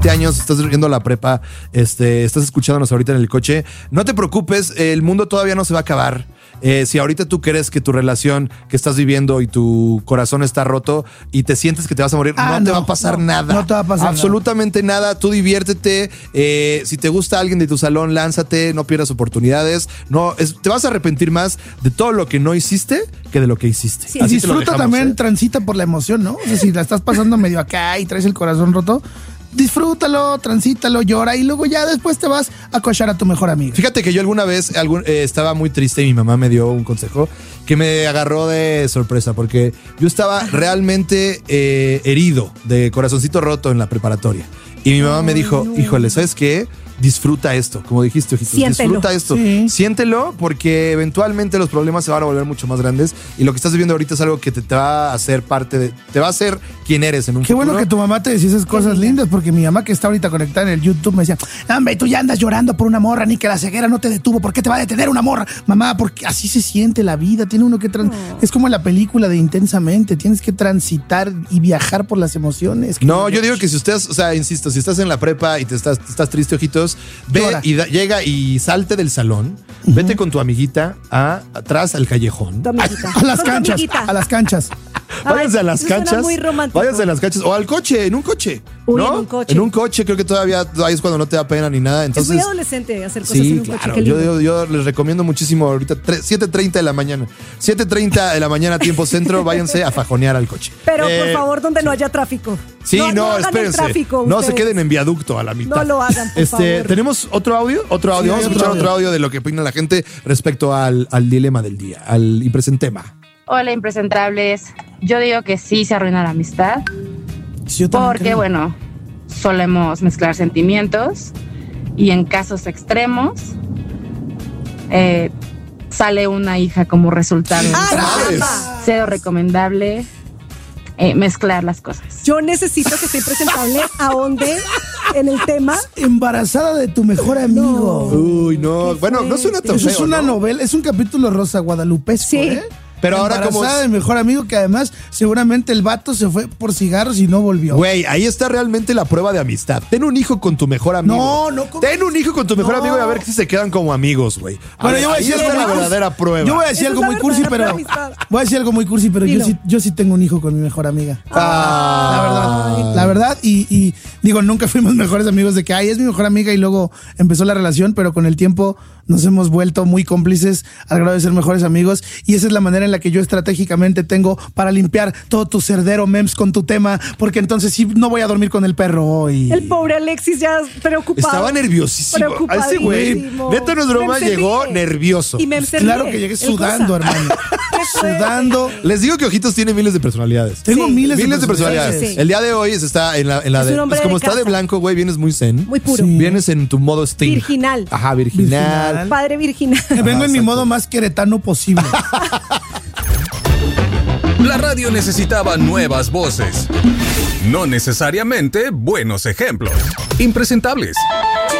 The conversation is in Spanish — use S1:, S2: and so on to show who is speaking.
S1: años, estás yendo a la prepa, estás escuchándonos ahorita en el coche, no te preocupes, el mundo todavía no se va a acabar. Si ahorita tú crees que tu relación que estás viviendo y tu corazón está roto y te sientes que te vas a morir, no te va a pasar nada.
S2: No te va a pasar
S1: absolutamente nada. Tú diviértete. Si te gusta alguien de tu salón, lánzate, no pierdas oportunidades. Te vas a arrepentir más de todo lo que no hiciste que de lo que hiciste.
S2: Sí. Así disfruta también, transita por la emoción, ¿no? O sea, si la estás pasando medio acá y traes el corazón roto, disfrútalo, transítalo, llora y luego ya después te vas a coachar a tu mejor amigo.
S1: Fíjate que yo alguna vez estaba muy triste y mi mamá me dio un consejo que me agarró de sorpresa porque yo estaba realmente herido, de corazoncito roto en la preparatoria. Y mi mamá me dijo, híjole, ¿sabes qué? Disfruta esto, como dijiste, Ojitos.
S3: Siéntelo.
S1: Disfruta esto. Sí. Siéntelo porque eventualmente los problemas se van a volver mucho más grandes y lo que estás viviendo ahorita es algo que te va a hacer parte de... Te va a hacer quien eres en un futuro.
S2: Qué bueno que tu mamá te decía esas cosas lindas porque mi mamá que está ahorita conectada en el YouTube me decía, hombre, tú ya andas llorando por una morra, ni que la ceguera no te detuvo, ¿por qué te va a detener una morra? Mamá, porque así se siente la vida, tiene uno que... Es como la película de Intensamente, tienes que transitar y viajar por las emociones.
S1: No, yo digo que si ustedes, o sea, insisto, si estás en la prepa y estás triste, Ojitos, ve y llega y salte del salón, vete con tu amiguita atrás al callejón.
S2: A las canchas, a las canchas.
S1: Váyanse a las canchas.
S3: Muy romántico.
S1: Váyanse a las canchas. O al coche, en un coche.
S3: Uy,
S1: ¿no?
S3: en un coche.
S1: En un coche, creo que todavía ahí es cuando no te da pena ni nada. Entonces,
S3: es muy adolescente hacer cosas
S1: sí,
S3: en un coche.
S1: claro.
S3: Qué lindo.
S1: Yo les recomiendo muchísimo ahorita 7:30 de la mañana. 7:30 de la mañana, tiempo centro, váyanse a fajonear al coche.
S3: Pero por favor, donde no haya tráfico.
S1: Sí, no
S3: El
S1: espérense.
S3: tráfico,
S1: no
S3: ustedes.
S1: se queden en viaducto a la mitad.
S3: No lo hagan, por favor.
S1: ¿Tenemos otro audio?
S2: Sí,
S1: Vamos a escuchar otro audio de lo que opina la gente respecto al dilema del día, al impresentema.
S4: Hola, impresentables. Yo digo que sí se arruina la amistad.
S2: Sí,
S4: porque, bueno, solemos mezclar sentimientos y en casos extremos sale una hija como resultado. Cero recomendable mezclar las cosas.
S3: Yo necesito que esté presentable ahonde en el tema.
S2: Embarazada de tu mejor amigo.
S1: Uy, no. Bueno, no suena tan
S2: Eso
S1: feo,
S2: es una
S1: ¿no?
S2: novela, es un capítulo rosa guadalupesco,
S3: Sí.
S2: ¿eh?
S1: Pero ahora
S2: embarazada de mejor amigo que además seguramente el vato se fue por cigarros y no volvió.
S1: Güey, ahí está realmente la prueba de amistad. Ten un hijo con tu mejor amigo.
S2: No.
S1: Ten un hijo con tu mejor amigo y a ver si se quedan como amigos, güey.
S2: Bueno, yo voy a
S1: ahí
S2: decir
S1: está la
S2: algo-
S1: verdadera prueba.
S2: Yo voy a decir
S3: Esa
S2: algo
S3: es la
S2: muy cursi, pero
S3: verdadera amistad.
S2: voy a decir algo muy cursi, pero
S3: Dilo.
S2: yo sí tengo un hijo con mi mejor amiga. La verdad, y digo, nunca fuimos mejores amigos de que, es mi mejor amiga y luego empezó la relación, pero con el tiempo nos hemos vuelto muy cómplices al grado de ser mejores amigos y esa es la manera en la que yo estratégicamente tengo para limpiar todo tu cerdero memes con tu tema, porque entonces sí no voy a dormir con el perro hoy.
S3: El pobre Alexis ya preocupado.
S1: Estaba nerviosísimo. A ese güey, neta no es broma,
S3: Mem se
S1: llegó
S3: ríe.
S1: nervioso.
S3: Y Mem se
S2: Claro
S3: ríe.
S2: que llegué
S3: El
S2: sudando,
S3: cosa.
S2: hermano. Sudando.
S1: Les digo que Ojitos tiene miles de personalidades.
S2: Tengo
S3: Sí.
S2: miles
S1: de personalidades.
S3: Sí.
S1: El día de hoy se está en la
S3: Es
S1: de.
S3: un hombre
S1: Pues como
S3: de
S1: está de
S3: casa.
S1: blanco, güey, vienes muy zen.
S3: Muy puro.
S2: Sí.
S1: Vienes en tu modo Sting.
S3: Virginal.
S1: Ajá, virginal.
S3: Padre virginal.
S2: Vengo en mi modo más queretano posible.
S5: La radio necesitaba nuevas voces. No necesariamente buenos ejemplos. Impresentables.